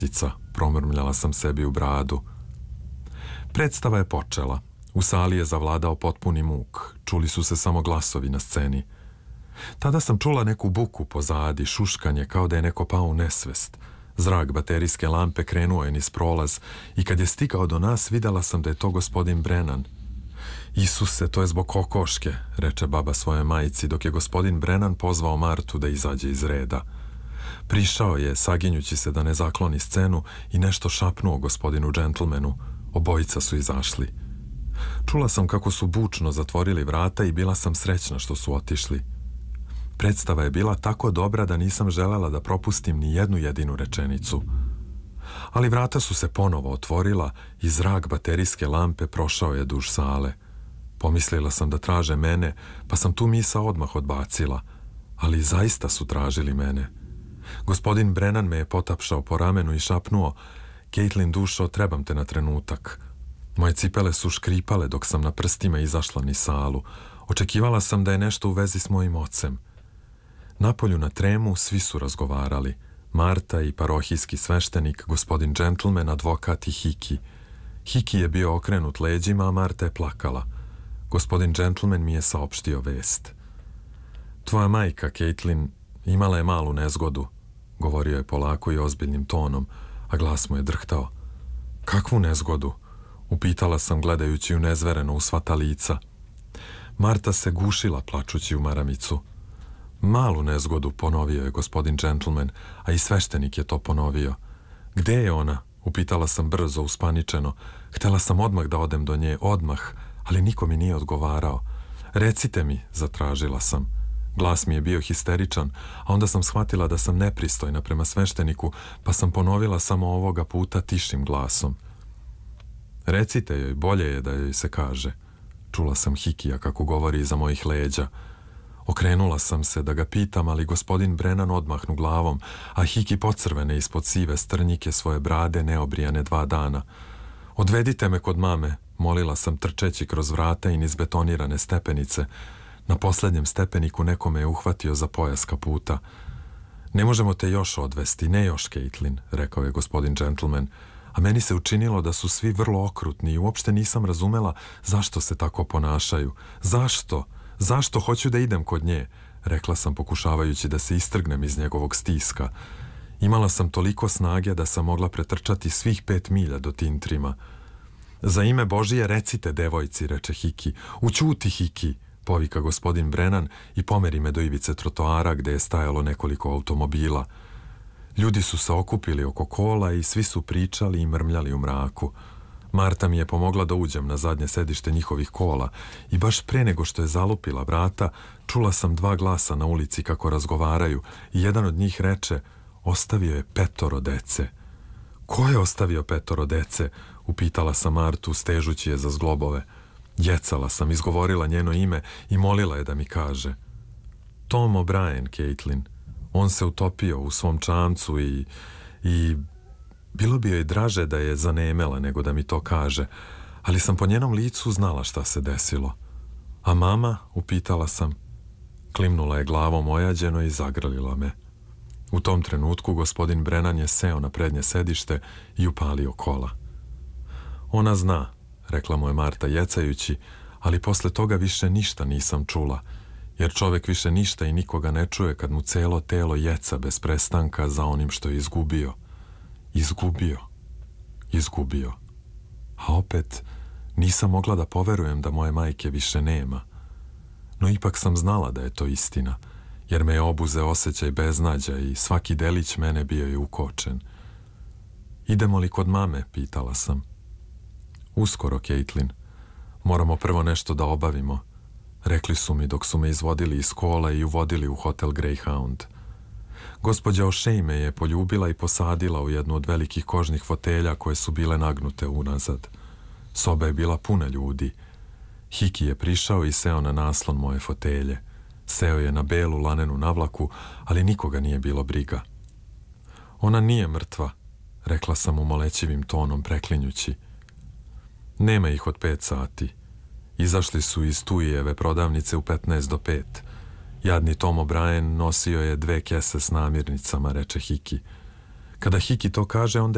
promrmljala sam sebi u bradu. Predstava je počela. U sali je zavladao potpuni muk. Čuli su se samo glasovi na sceni. Tada sam čula neku buku pozadi, šuškanje kao da je neko pao u nesvest. Zrak baterijske lampe krenuo je niz prolaz i kad je stigao do nas videla sam da je to gospodin Brennan. Isuse, to je zbog kokoške, reče baba svojoj majici dok je gospodin Brennan pozvao Martu da izađe iz reda. Prišao je, saginjući se da ne zakloni scenu i nešto šapnuo gospodinu džentlmenu. Obojica su izašli. Čula sam kako su bučno zatvorili vrata i bila sam srećna što su otišli. Predstava je bila tako dobra da nisam želela da propustim ni jednu jedinu rečenicu. Ali vrata su se ponovo otvorila i zrak baterijske lampe prošao je duž sale. Pomislila sam da traže mene, pa sam tu misao odmah odbacila. Ali zaista su tražili mene. Gospodin Brennan me je potapšao po ramenu i šapnuo: Caitlin, dušo, trebam te na trenutak. Moje cipele su škripale dok sam na prstima izašla niz salu. Očekivala sam da je nešto u vezi s mojim ocem. Napolju na tremu svi su razgovarali. Marta i parohijski sveštenik, gospodin džentlmen, advokat i Hiki. Hiki je bio okrenut leđima, a Marta je plakala. Gospodin džentlmen mi je saopštio vest. Tvoja majka, Caitlin, imala je malu nezgodu, govorio je polako i ozbiljnim tonom, a glas mu je drhtao. Kakvu nezgodu? Upitala sam gledajući u nezvereno u sva ta lica. Marta se gušila plačući u maramicu. Malu nezgodu, ponovio je gospodin džentlmen, a i sveštenik je to ponovio. Gde je ona? Upitala sam brzo, uspaničeno. Htela sam odmah da odem do nje, odmah, ali niko mi nije odgovarao. Recite mi, zatražila sam. Glas mi je bio histeričan, a onda sam shvatila da sam nepristojna prema svešteniku, pa sam ponovila samo ovoga puta tišim glasom. Recite joj, bolje je da joj se kaže. Čula sam Hikija kako govori iza mojih leđa. Okrenula sam se da ga pitam, ali gospodin Brennan odmahnu glavom, a Hiki pocrvene ispod sive strnjike svoje brade neobrijane 2 dana. Odvedite me kod mame, molila sam trčeći kroz vrata i niz betonirane stepenice. Na poslednjem stepeniku neko me je uhvatio za pojas kaputa. Ne možemo te još odvesti, ne još, Caitlin, rekao je gospodin džentlmen, a meni se učinilo da su svi vrlo okrutni i uopšte nisam razumela zašto se tako ponašaju. Zašto? Zašto hoću da idem kod nje? Rekla sam pokušavajući da se istrgnem iz njegovog stiska. Imala sam toliko snage da sam mogla pretrčati svih 5 milja do Tintrima. Za ime Božije recite devojci, reče Hiki. Ućuti, Hiki, povika gospodin Brennan i pomeri me do ivice trotoara gde je stajalo nekoliko automobila. Ljudi su se okupili oko kola i svi su pričali i mrmljali u mraku. Marta mi je pomogla da uđem na zadnje sedište njihovih kola i baš pre nego što je zalupila vrata, čula sam 2 glasa na ulici kako razgovaraju i jedan od njih reče: ostavio je 5 dece. Ko je ostavio 5 dece? Upitala sam Martu, stežući je za zglobove. Jecala sam, izgovorila njeno ime i molila je da mi kaže. Tom O'Brien, Caitlin. On se utopio u svom čamcu i bilo bi joj draže da je zanemela nego da mi to kaže, ali sam po njenom licu znala šta se desilo. A mama? Upitala sam. Klimnula je glavom ojađeno i zagrlila me. U tom trenutku gospodin Brennan je seo na prednje sedište i upalio kola. Ona zna, rekla mu je Marta jecajući, ali posle toga više ništa nisam čula, jer čovek više ništa i nikoga ne čuje kad mu celo telo jeca bez prestanka za onim što je izgubio. Izgubio. A opet nisam mogla da poverujem da moje majke više nema. No ipak sam znala da je to istina, jer me je obuzeo osjećaj beznađa i svaki delić mene bio je ukočen. Idemo li kod mame? Pitala sam. Uskoro, Caitlin. Moramo prvo nešto da obavimo. Rekli su mi dok su me izvodili iz kola i uvodili u hotel Greyhound. Gospođa O'Shea me je poljubila i posadila u jednu od velikih kožnih fotelja koje su bile nagnute unazad. Soba je bila puna ljudi. Hiki je prišao i seo na naslon moje fotelje. Seo je na belu lanenu navlaku, ali nikoga nije bilo briga. Ona nije mrtva, rekla sam mu molećivim tonom preklinjući. Nema ih od 5 sati. Izašli su iz Tujijeve prodavnice u 15 do 5. Jadni Tom O'Brien nosio je 2 kese s namirnicama, reče Hiki. Kada Hiki to kaže, onda